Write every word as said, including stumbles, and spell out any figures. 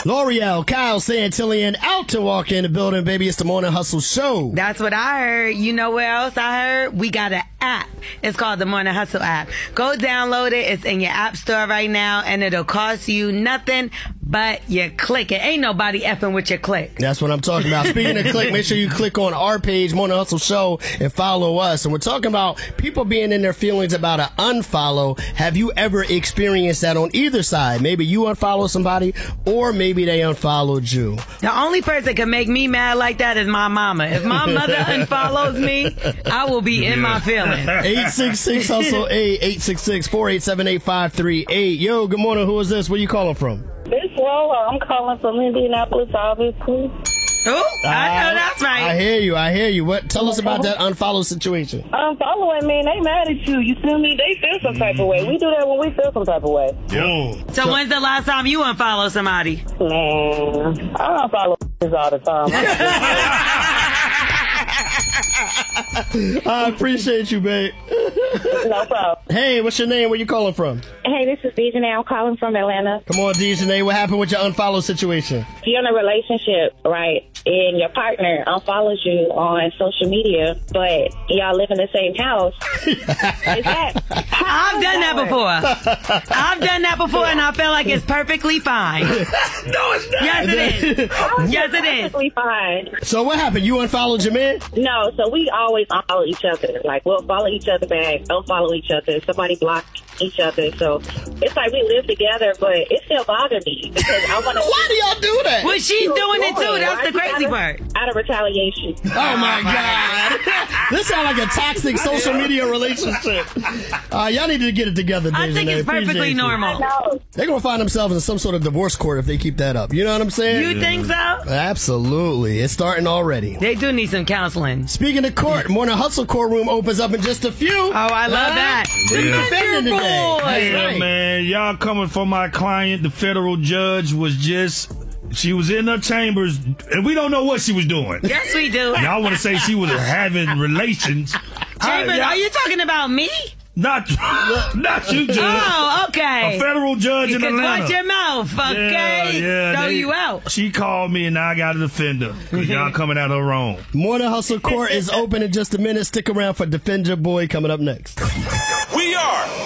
L'Oreal, Kyle Santillian, out to walk in the building, baby. It's the Morning Hustle Show. That's what I heard. You know what else I heard? We got an app. It's called the Morning Hustle app. Go download it. It's in your app store right now, and it'll cost you nothing but your click. It ain't nobody effing with your click. That's what I'm talking about. Speaking of click, make sure you click on our page, Morning Hustle Show, and follow us. And we're talking about people being in their feelings about an unfollow. Have you ever experienced that on either side? Maybe you unfollow somebody, or maybe they unfollowed you. The only person can make me mad like that is my mama. If my mother unfollows me, I will be in my feelings. eight six six hustle eight, eight six six, four eight seven, eight five three eight. Yo, good morning. Who is this? Where you calling from? This Lola. I'm calling from Indianapolis, obviously. Oh, I know that's right. I hear you. I hear you. What? Tell us about that unfollow situation. Unfollowing me, they mad at you. You feel me? They feel some type of way. We do that when we feel some type of way. Mm. So, so when's the last time you unfollow somebody? Man, I unfollow all the time. I appreciate you, babe. No problem. Hey, what's your name? Where you calling from? Hey, this is Dejanay. I'm calling from Atlanta. Come on, Dejanay. What happened with your unfollow situation? You're in a relationship, right? And your partner unfollows you on social media, but y'all live in the same house. Is that? I've done that before. I've done that before, and I feel like it's perfectly fine. No, it's not. Yes, it is. Yes, it is. Perfectly fine. So what happened? You unfollowed your man? No, so we always unfollow each other. Like, we'll follow each other back, don't follow each other. Somebody block each other. So it's like we live together, but it still bothers me because I want to. Why do y'all do that? Well, she's doing it too. That's the crazy part. Out of retaliation. Oh my God! This sounds like a toxic social media relationship. Uh, y'all need to get it together, Dejanay. I think it's perfectly normal. They're gonna find themselves in some sort of divorce court if they keep that up. You know what I'm saying? You think so? Absolutely. It's starting already. They do need some counseling. Speaking of court, Morning Hustle courtroom opens up in just a few. Oh, I love huh? that. Yeah. Defending today. That's Yeah, right. man. Y'all coming for my client. The federal judge was just... She was in her chambers, and we don't know what she was doing. Yes, we do. Y'all want to say she was having relations. Chambers, I, are you talking about me? Not, not you, Judge. Oh, okay. A federal judge in Because Atlanta. watch your mouth, okay? Yeah, yeah, Throw they- you out. She called me, and now I got to defend her. Because y'all coming at her wrong. Morning Hustle Court is open in just a minute. Stick around for Defend Your Boy coming up next. We are